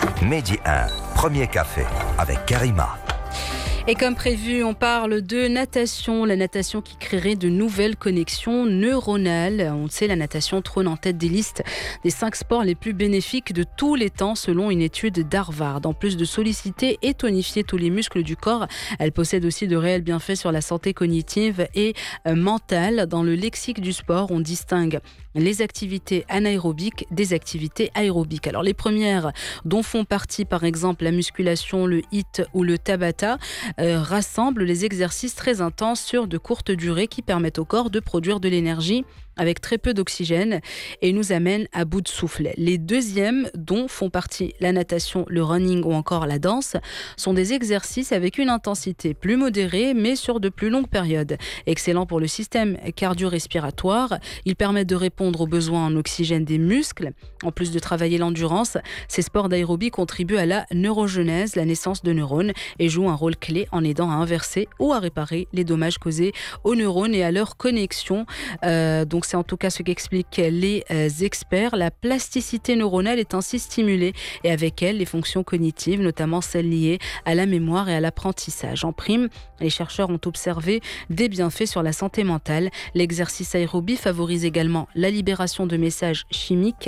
Midi 1, premier café avec Karima. Et comme prévu, on parle de natation, la natation qui créerait de nouvelles connexions neuronales. On le sait, la natation trône en tête des listes des 5 sports les plus bénéfiques de tous les temps selon une étude d'Harvard. En plus de solliciter et tonifier tous les muscles du corps, elle possède aussi de réels bienfaits sur la santé cognitive et mentale. Dans le lexique du sport, on distingue les activités anaérobiques des activités aérobiques. Alors les premières, dont font partie par exemple la musculation, le HIIT ou le Tabata, rassemblent les exercices très intenses sur de courtes durées qui permettent au corps de produire de l'énergie avec très peu d'oxygène et nous amènent à bout de souffle. Les deuxièmes, dont font partie la natation, le running ou encore la danse, sont des exercices avec une intensité plus modérée mais sur de plus longues périodes. Excellents pour le système cardio-respiratoire, ils permettent de répondre aux besoins en oxygène des muscles. En plus de travailler l'endurance, ces sports d'aérobie contribuent à la neurogenèse, la naissance de neurones, et jouent un rôle clé en aidant à inverser ou à réparer les dommages causés aux neurones et à leur connexion. Donc c'est en tout cas ce qu'expliquent les experts. La plasticité neuronale est ainsi stimulée et avec elle les fonctions cognitives, notamment celles liées à la mémoire et à l'apprentissage. En prime, les chercheurs ont observé des bienfaits sur la santé mentale. L'exercice aérobie favorise également la libération de messagers chimiques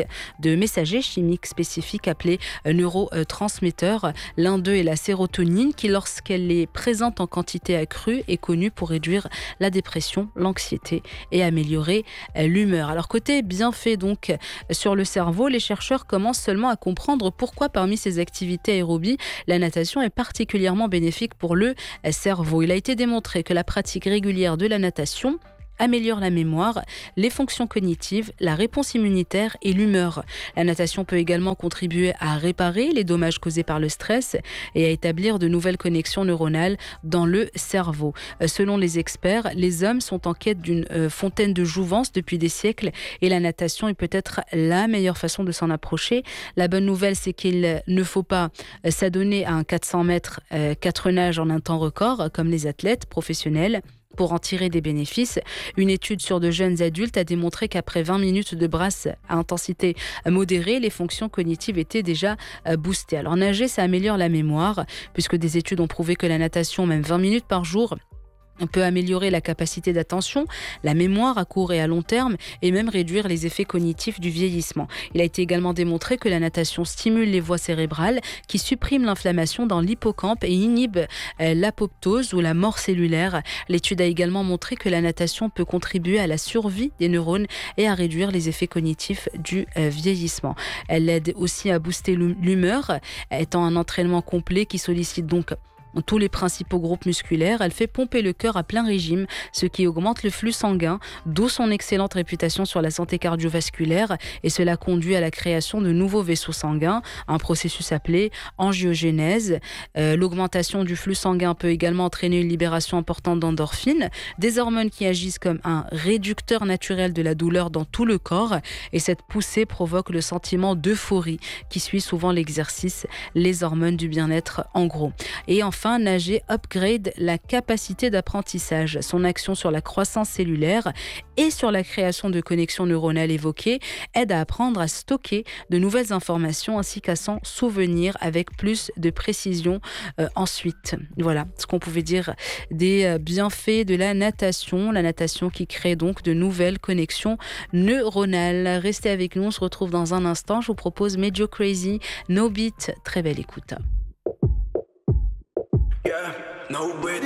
spécifiques appelés neurotransmetteurs. L'un d'eux est la sérotonine qui, lorsqu'elle est présente en quantité accrue, est connue pour réduire la dépression, l'anxiété et améliorer l'humeur. Alors côté bienfaits donc sur le cerveau, les chercheurs commencent seulement à comprendre pourquoi parmi ces activités aérobies, la natation est particulièrement bénéfique pour le cerveau. Il a été démontré que la pratique régulière de la natation améliore la mémoire, les fonctions cognitives, la réponse immunitaire et l'humeur. La natation peut également contribuer à réparer les dommages causés par le stress et à établir de nouvelles connexions neuronales dans le cerveau. Selon les experts, les hommes sont en quête d'une fontaine de jouvence depuis des siècles et la natation est peut-être la meilleure façon de s'en approcher. La bonne nouvelle, c'est qu'il ne faut pas s'adonner à un 400 mètres 4 nages en un temps record comme les athlètes professionnels. Pour en tirer des bénéfices, une étude sur de jeunes adultes a démontré qu'après 20 minutes de brasse à intensité modérée, les fonctions cognitives étaient déjà boostées. Alors nager, ça améliore la mémoire, puisque des études ont prouvé que la natation, même 20 minutes par jour, peut améliorer la capacité d'attention, la mémoire à court et à long terme et même réduire les effets cognitifs du vieillissement. Il a été également démontré que la natation stimule les voies cérébrales qui suppriment l'inflammation dans l'hippocampe et inhibe l'apoptose ou la mort cellulaire. L'étude a également montré que la natation peut contribuer à la survie des neurones et à réduire les effets cognitifs du vieillissement. Elle aide aussi à booster l'humeur, étant un entraînement complet qui sollicite donc tous les principaux groupes musculaires. Elle fait pomper le cœur à plein régime, ce qui augmente le flux sanguin, d'où son excellente réputation sur la santé cardiovasculaire, et cela conduit à la création de nouveaux vaisseaux sanguins, un processus appelé angiogénèse. L'augmentation du flux sanguin peut également entraîner une libération importante d'endorphines, des hormones qui agissent comme un réducteur naturel de la douleur dans tout le corps, et cette poussée provoque le sentiment d'euphorie qui suit souvent l'exercice, les hormones du bien-être en gros. Et enfin, nager upgrade la capacité d'apprentissage. Son action sur la croissance cellulaire et sur la création de connexions neuronales évoquées aide à apprendre à stocker de nouvelles informations ainsi qu'à s'en souvenir avec plus de précision ensuite. Voilà ce qu'on pouvait dire des bienfaits de la natation qui crée donc de nouvelles connexions neuronales. Restez avec nous, on se retrouve dans un instant. Je vous propose Medio Crazy, No Beat. Très belle écoute. Yeah, nobody